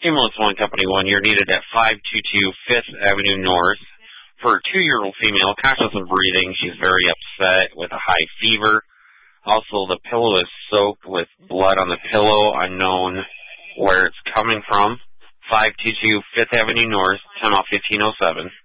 Ambulance 1, Company 1, you're needed at 522 5th Avenue North for a 2-year-old female, conscious of breathing. She's very upset with a high fever. Also, the pillow is soaked with blood on the pillow, unknown where it's coming from. 522 5th Avenue North, time out 1507.